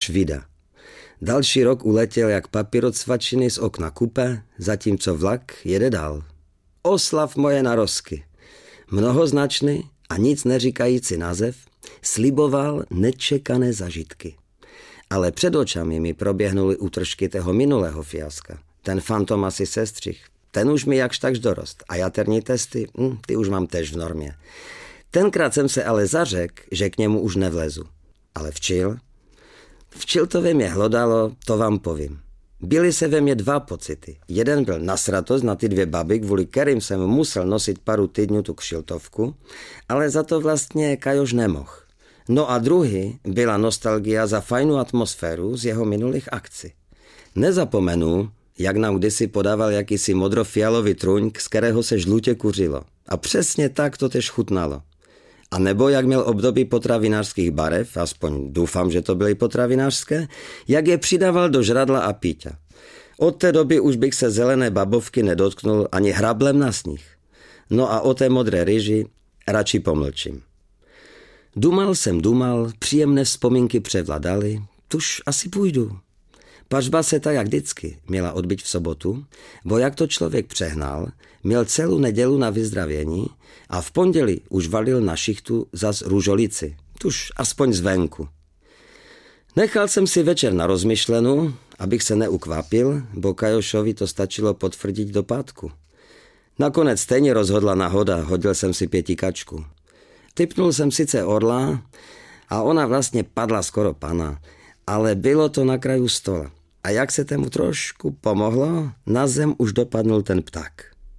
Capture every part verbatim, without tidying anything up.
vida. Další rok uletěl jak papír od svačiny z okna kupe, zatímco vlak jede dál. Oslav moje narozky. Mnohoznačný a nic neříkající název sliboval nečekané zažitky. Ale před očami mi proběhnuly útržky toho minulého fiaska. Ten fantom asi sestřih. Ten už mi jakž takž dorost. A jaterní testy, hm, ty už mám tež v normě. Tenkrát jsem se ale zařekl, že k němu už nevlezu. Ale včil? Včil to ve mě hlodalo, to vám povím. Byly se ve mně dva pocity. Jeden byl nasratost na ty dvě baby, kvůli kterým jsem musel nosit paru týdňů tu kšiltovku, ale za to vlastně Kajoš nemohl. No a druhý byla nostalgia za fajnou atmosféru z jeho minulých akcí. Nezapomenu, jak nám kdysi podával jakýsi modrofialový truňk, z kterého se žlutě kuřilo. A přesně tak to tež chutnalo. A nebo jak měl období potravinářských barev, aspoň doufám, že to byly potravinářské, jak je přidával do žradla a píťa. Od té doby už bych se zelené babovky nedotknul ani hrablem na sníh. No a o té modré ryži radši pomlčím. Dumal jsem dumal, příjemné vzpomínky převladaly, tuž asi půjdu. Pařba se tak jak vždycky měla odbyť v sobotu, bo jak to člověk přehnal, měl celou nedělu na vyzdravění a v pondělí už valil na šichtu zas růžolici, tuž aspoň zvenku. Nechal jsem si večer na rozmyšlenou, abych se neukvapil, bo Kajošovi to stačilo potvrdit do pátku. Nakonec stejně rozhodla náhoda, hodil jsem si pětikačku. Tipnul jsem sice orla a ona vlastně padla skoro pana, ale bylo to na kraju stola. A jak se tomu trošku pomohlo, na zem už dopadnul ten pták.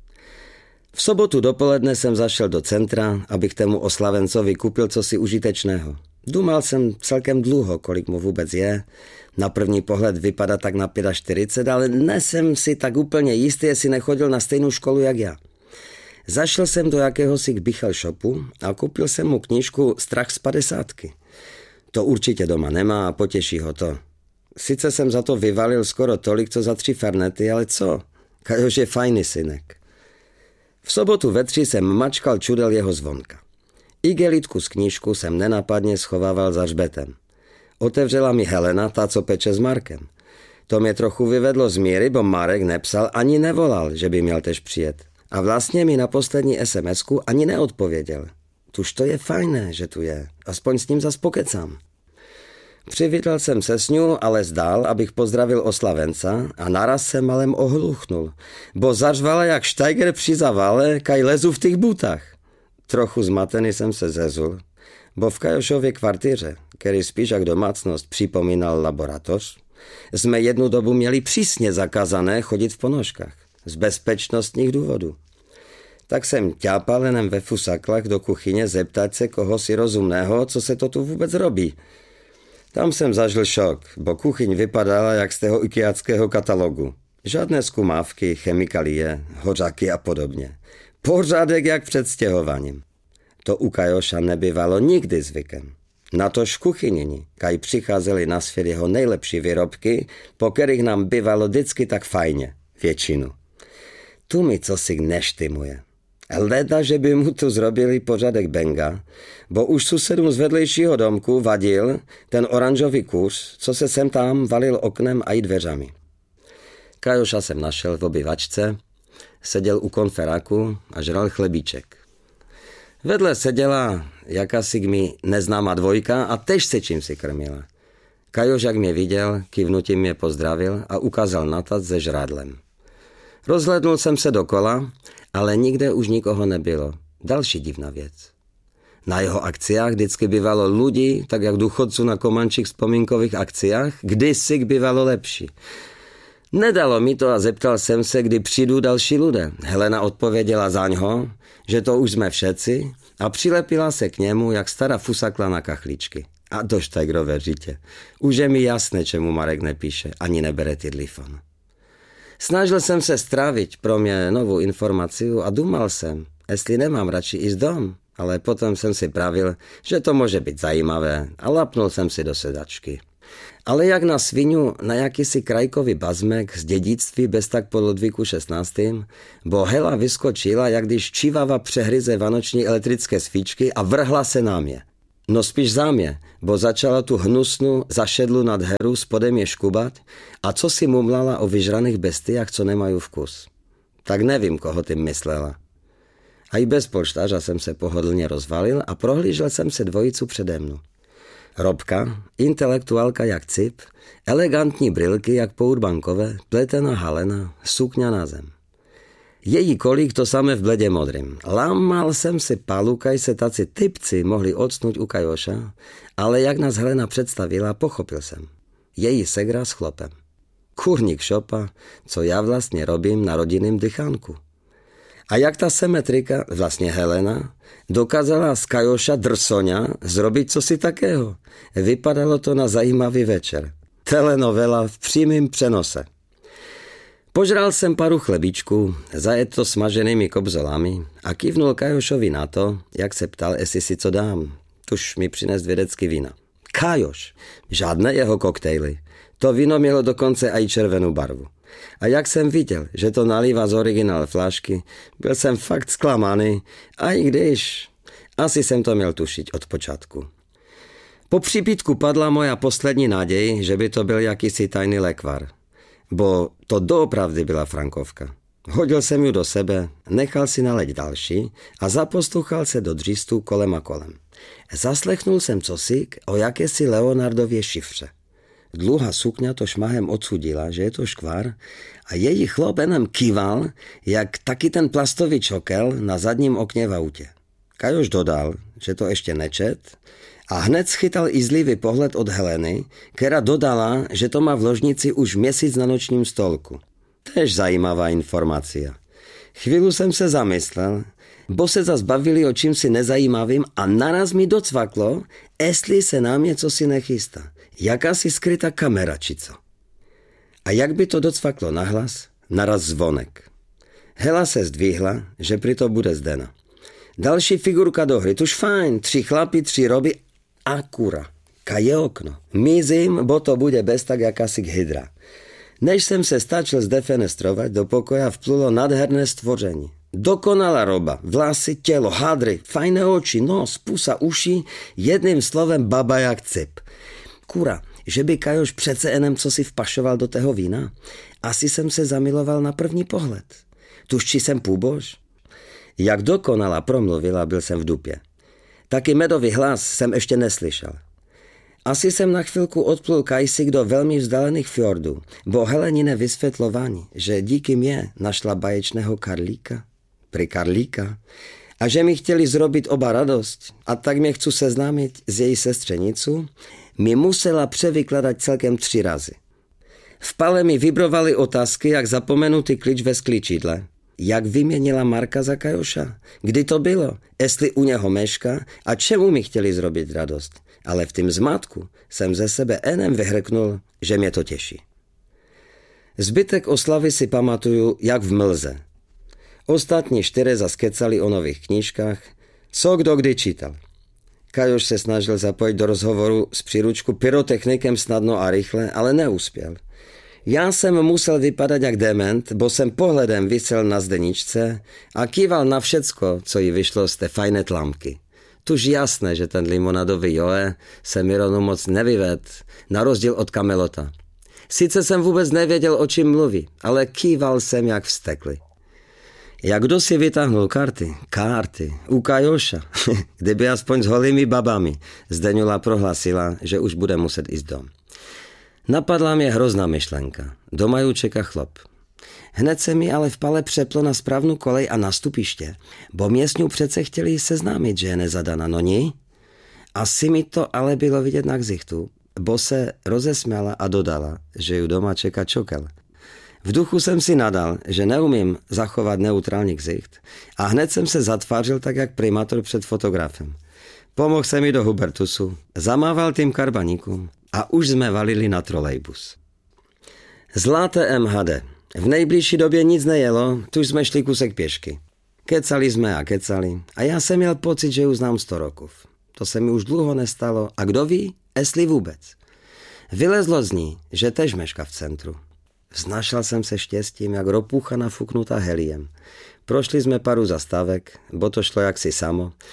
V sobotu dopoledne jsem zašel do centra, abych tému oslavencovi koupil cosi užitečného. Dumal jsem celkem dlouho, kolik mu vůbec je. Na první pohled vypadá tak na čtyřicet pět, ale nesem si tak úplně jistý, jestli nechodil na stejnou školu jak já. Zašel jsem do jakéhosi Kbichel shopu a koupil jsem mu knížku Strach z padesátky. To určitě doma nemá a potěší ho to. Sice jsem za to vyvalil skoro tolik, co za tři fernety, ale co? Kajoš je fajný synek. V sobotu ve tři jsem mačkal čudel jeho zvonka. Igelitku z knížku jsem nenapadně schovával za hřbetem. Otevřela mi Helena, ta, co peče s Markem. To mě trochu vyvedlo z míry, bo Marek nepsal ani nevolal, že by měl tež přijet. A vlastně mi na poslední SMSku ani neodpověděl. Tuž to je fajné, že tu je. Aspoň s ním zas pokecám. Přivítal jsem se s ňu, ale zdál, abych pozdravil oslavenca a naraz se malem ohluchnul, bo zařvala jak štajger při zavale, kaj lezu v těch butách. Trochu zmatený jsem se zezul, bo v Kajošově kvartíře, který spíš jak domácnost připomínal laboratoř, jsme jednu dobu měli přísně zakázané chodit v ponožkách, z bezpečnostních důvodů. Tak jsem ťápal jenom ve fusaklách do kuchyně zeptat se kohosi rozumného, co se to tu vůbec robí. Tam jsem zažil šok, bo kuchyň vypadala jak z toho ikeáckého katalogu. Žádné zkumávky, chemikalie, hořaky a podobně. Pořádek jak před stěhováním. To u Kajoša nebyvalo nikdy zvykem. Natož v kuchyni, kaj přicházeli na svět jeho nejlepší výrobky, po kterých nám bývalo vždycky tak fajně, většinu. Tu mi cosi neštymuje. Leda, že by mu tu zrobili pořádek benga, bo už susedům z vedlejšího domku vadil ten oranžový kuř, co se sem tam valil oknem a i dveřami. Kajoša jsem našel v obyvačce, seděl u konferáku a žral chlebíček. Vedle seděla jakási mi neznámá dvojka a tež se čím si krmila. Kajoš, jak mě viděl, kývnutím mě pozdravil a ukázal na tac se žrádlem. Rozhlédnul jsem se dokola, ale nikde už nikoho nebylo. Další divná věc. Na jeho akciách vždycky bývalo lidí, tak jak důchodců na komančích vzpomínkových akciách, kdysi bývalo lepší. Nedalo mi to a zeptal jsem se, kdy přijdou další lidé. Helena odpověděla zaňho, že to už jsme všetci a přilepila se k němu, jak stará fusakla na kachličky. A to štajgrové žitě. Už je mi jasné, čemu Marek nepíše, ani nebere telefon. Snažil jsem se strávit pro mě novou informaci a dumal jsem, jestli nemám radši jít dom, ale potom jsem si pravil, že to může být zajímavé a lapnul jsem si do sedačky. Ale jak na svinu na jakýsi krajkový bazmek z dědictví bez tak po Ludvíku šestnáctém, bo Hela vyskočila, jak když čivava přehryze vánoční elektrické svíčky a vrhla se na mě. No spíš zámě, bo začala tu hnusnu zašedlu nad heru spodem je škubat a co si mumlala o vyžraných bestiách, co nemají vkus. Tak nevím, koho tím myslela. A i bez polštářa jsem se pohodlně rozvalil a prohlížel jsem se dvojicu přede mnou. Robka, intelektuálka jak cip, elegantní brilky jak pourbankové, pletená halena, sukňa na zem. Její kolík to samé v bledě modrým. Lámal jsem si palu, kaj se taci typci mohli odsnúť u Kajoša, ale jak nás Helena představila, pochopil jsem. Její segra s chlopem. Kurník šopa, co já vlastně robím na rodinném dychánku. A jak ta symetrika, vlastně Helena, dokázala z Kajoša drsoňa zrobiť cosi takého. Vypadalo to na zajímavý večer. Telenovela v přímém přenose. Požral jsem paru chlebičků, zajet to smaženými kobzolami a kývnul Kajošovi na to, jak se ptal, jestli si co dám. Tuž mi přines vědecky vína. Kajoš, žádné jeho koktejly. To víno mělo dokonce i červenou barvu. A jak jsem viděl, že to nalívá z originál flašky, byl jsem fakt zklamaný, a i když, asi jsem to měl tušit od počátku. Po přípitku padla moja poslední naděj, že by to byl jakýsi tajný lekvar. Bo to doopravdy byla frankovka. Hodil jsem ju do sebe, nechal si naleť další a zaposlouchal se do dřístu kolem a kolem. Zaslechnul jsem cosi o jakési Leonardově šifře. Dluhá sukňa to šmahem odsudila, že je to škvar a její chlop jenom kýval, jak taky ten plastový čokel na zadním okně v autě. Kajoš dodal, že to ještě nečet a hned schytal izlivý pohled od Heleny, která dodala, že to má v ložnici už měsíc na nočním stolku. Tež zajímavá informace. Chvíli jsem se zamyslel, bo se zas bavili o čímsi nezajímavým a naraz mi docvaklo, jestli se nám něco si nechystá. Jakási skrytá kamera, či co. A jak by to docvaklo nahlas, naraz zvonek. Hela se zdvihla, že pri to bude Zdena. Další figurka do hry, tuž fajn, tři chlapi, tři roby a kura. Ka je okno. Mizím, bo to bude bez tak jakási hydra. Než jsem se stačil zdefenestrovat, do pokoja vplulo nádherné stvoření. Dokonalá roba, vlasy, tělo, hadry, fajné oči, nos, pusa, uši, jedným slovem baba jak cip. Kura, že by Kajoš přece enem co si vpašoval do tého vína? Asi jsem se zamiloval na první pohled. Tuž či jsem půbož? Jak dokonala promluvila, byl jsem v dupě. Taky medový hlas jsem ještě neslyšel. Asi jsem na chvilku odplul kajsik do velmi vzdálených fjordů, bo Helenine vysvětlování, že díky mě našla baječného Karlíka, pri Karlíka, a že mi chtěli zrobit oba radost, a tak mě chcu seznámit s její sestřenicu, mi musela převykladat celkem tři razy. V pale mi vibrovali otázky, jak zapomenutý klíč ve skličidle. Jak vyměnila Marka za Kajoša? Kdy to bylo? Jestli u něho meška? A čemu mi chtěli zrobit radost? Ale v tým zmatku jsem ze sebe enem vyhrknul, že mě to těší. Zbytek oslavy si pamatuju jak v mlze. Ostatní čtyři zaskecali o nových knížkách, co kdo kdy čítal. Kajoš se snažil zapojit do rozhovoru s příručku pyrotechnikem snadno a rychle, ale neuspěl. Já jsem musel vypadat jak dement, bo jsem pohledem visel na zdeničce a kýval na všecko, co jí vyšlo z té fajné tlamky. Tuž jasné, že ten limonadový Joe se Mironu moc nevyvedl, na rozdíl od Kamelota. Sice jsem vůbec nevěděl, o čím mluví, ale kýval jsem jak vztekli. Jak kdo si vytáhnul karty? Karty. U Kajoša. Kdyby aspoň s holými babami. Zdeňula prohlásila, že už bude muset jít dom. Napadla mě hrozná myšlenka. Doma ju čeká chlop. Hned se mi ale v pale přeplo na správnou kolej a na stupiště, bo městňu přece chtěli seznámit, že je nezadaná, no ní? Asi mi to ale bylo vidět na ksichtu, bo se rozesměla a dodala, že ju doma čeká čokel. V duchu jsem si nadal, že neumím zachovat neutrální ksicht a hned jsem se zatvářil tak, jak primátor před fotografem. Pomohl se mi do Hubertusu, zamával tým karbaníkům a už jsme valili na trolejbus. Zlaté M H D. V nejbližší době nic nejelo, tuž jsme šli kusek pěšky. Kecali jsme a kecali a já jsem měl pocit, že ju znám sto rokov. To se mi už dlouho nestalo a kdo ví, jestli vůbec. Vylezlo z ní, že tež meška v centru. Vznašal jsem se štěstím, jak ropucha nafuknutá heliem. Prošli jsme paru zastávek, bo to šlo jaksi samo.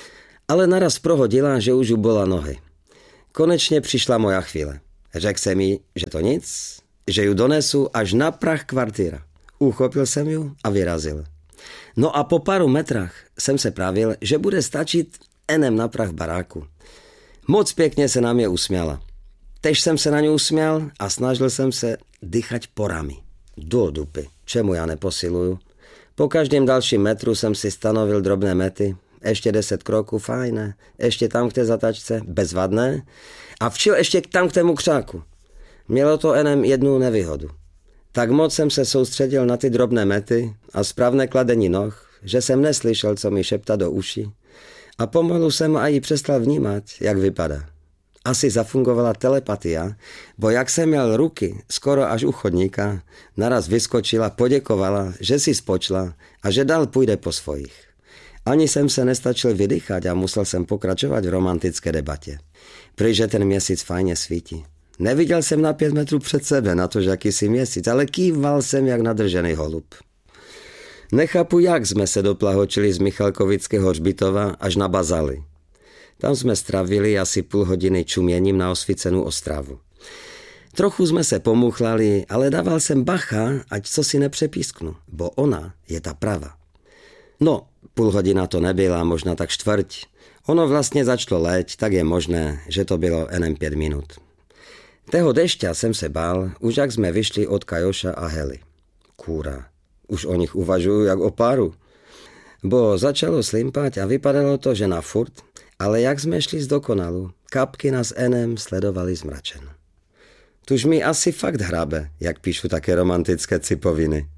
Ale naraz prohodila, že už ju bola nohy. Konečne prišla moja chvíle. Řekl jsem jí, že to nic, že ju donesu až na prah kvartíra. Uchopil jsem ju a vyrazil. No a po paru metrách jsem se pravil, že bude stačit enem na prah baráku. Moc pěkně se na mě usměla. Tež jsem se na ňu usměl a snažil jsem se dýchať porami. Do dupy, čemu já neposiluju. Po každém dalším metru jsem si stanovil drobné mety. Ještě deset kroků, fajné. Ještě tam k té zatačce, bezvadné. A včil ještě tam k tému křáku. Mělo to enem jednu nevýhodu. Tak moc jsem se soustředil na ty drobné mety a správné kladení noh, že jsem neslyšel, co mi šeptá do uší. A pomalu jsem i přestal vnímat, jak vypadá. Asi zafungovala telepatia, bo jak jsem měl ruky skoro až u chodníka, naraz vyskočila, poděkovala, že si spočla a že dál půjde po svojich. Ani jsem se nestačil vydýchat a musel jsem pokračovat v romantické debatě. Prýže ten měsíc fajně svítí. Neviděl jsem na pět metrů před sebe, na to, že jakýsi měsíc, ale kýval jsem jak nadržený holub. Nechápu, jak jsme se doplahočili z Michalkovického hřbitova až na Bazaly. Tam jsme stravili asi půl hodiny čuměním na osvícenou Ostravu. Trochu jsme se pomuchlali, ale dával jsem bacha, ať co si nepřepísknu, bo ona je ta prava. No, půl hodina to nebyla, možná tak čtvrť. Ono vlastně začalo léť, tak je možné, že to bylo enem pět minut. Tého dešťa jsem se bál, už jak jsme vyšli od Kajoša a Hely. Kůra, už o nich uvažuju jak o páru. Bo začalo slimpať a vypadalo to, že na furt, ale jak jsme šli z dokonalu, kapky nás enem sledovali zmračen. Tuž mi asi fakt hrabe, jak píšu také romantické cipoviny.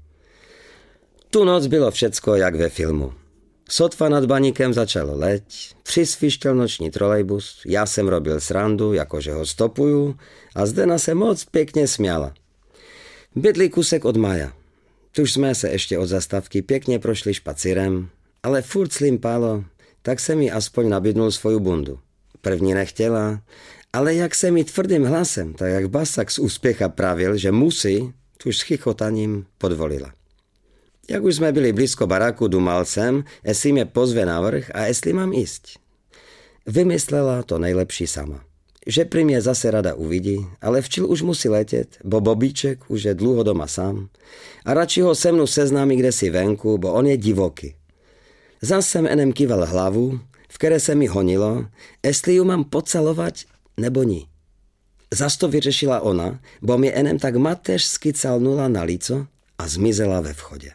Tu noc bylo všecko jak ve filmu. Sotva nad baníkem začalo leť, přisvištěl noční trolejbus, já jsem robil srandu, jakože ho stopuju a Zdena se moc pěkně směla. Bydli kusek od Maja. Tuž jsme se ještě od zastávky pěkně prošli špacírem, ale furt slimpalo, tak jsem jí aspoň nabídnul svoju bundu. První nechtěla, ale jak jsem jí tvrdým hlasem, tak jak basak z úspěcha pravil, že musí, tuž s chichotaním podvolila. Jak už jsme byli blízko baráku, dumal jsem, jestli mě pozve na vrch a jestli mám jíst. Vymyslela to nejlepší sama. Že prý mě zase rada uvidí, ale včil už musí letět, bo Bobíček už je dlouho doma sám a radši ho se mnou seznámí kdesi venku, bo on je divoký. Zas jsem enem kýval hlavu, v které se mi honilo, jestli ju mám pocalovat nebo ní. Zas to vyřešila ona, bo mě enem tak mateřsky calnula na líco a zmizela ve vchodě.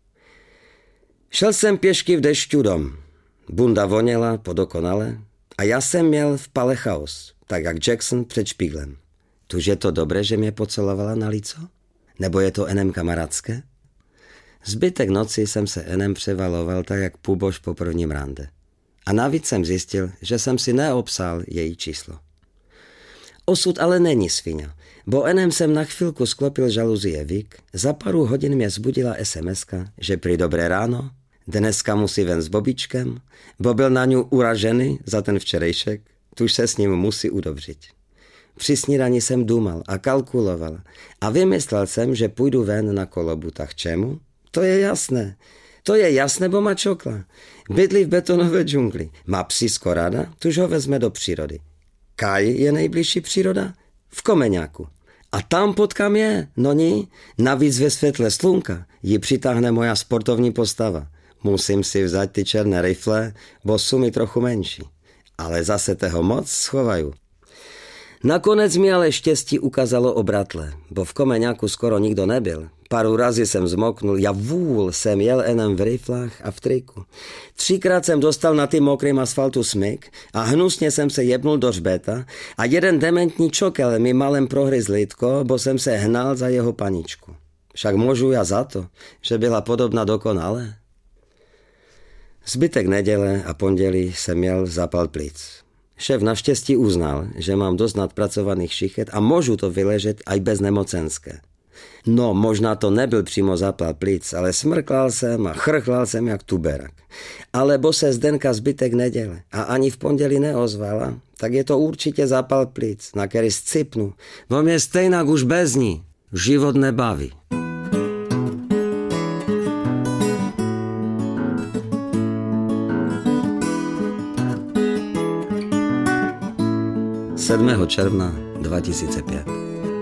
Šel jsem pěšky v dešťu dom. Bunda voněla podokonale a já jsem měl v pale chaos, tak jak Jackson před špíglem. Tuž je to dobré, že mě pocelovala na líco? Nebo je to enem kamarádské? Zbytek noci jsem se enem převaloval tak jak půbož po prvním rande. A navíc jsem zjistil, že jsem si neobsal její číslo. Osud ale není svině, bo enem jsem na chvilku sklopil žaluzie vík, za paru hodin mě zbudila es em eska, že prý dobré ráno, dneska musí ven s Bobíčkem, bo byl na ňu uražený za ten včerejšek, tuž se s ním musí udobřit. Při snídani jsem důmal a kalkuloval a vymyslel jsem, že půjdu ven na kolobu, tak čemu? To je jasné. To je jasné, bo má čokla. Bydlí v betonové džungli, má psísko ráda, tuž ho vezme do přírody. Kaj je nejbližší příroda? V Komeňáku. A tam potkám je, no ní, navíc ve světle slunka ji přitáhne moja sportovní postava. Musím si vzať ty černé rifle, bo jsou mi trochu menší. Ale zase toho moc schovaju. Nakonec mi ale štěstí ukázalo obratle, bo v Komeňáku skoro nikdo nebyl. Paru razy jsem zmoknul, já vůl jsem jel enem v riflách a v triku. Třikrát jsem dostal na tým mokrým asfaltu smyk a hnusně jsem se jebnul do hřbeta a jeden dementní čokel mi malem prohryz lidko, bo jsem se hnal za jeho paničku. Však můžu já za to, že byla podobná dokonale. Zbytek neděle a pondělí jsem měl zápal plic. Šéf naštěstí uznal, že mám dost nadpracovaných šichet a můžu to vyležet aj bez nemocenské. No, možná to nebyl přímo zápal plic, ale smrklal jsem a chrchlal jsem jak tuberak. Alebo se Zdenka zbytek neděle a ani v pondělí neozvala, tak je to určitě zápal plic, na který scipnu, bo mě stejnak už bez ní život nebaví. sedmého června dva tisíce pět.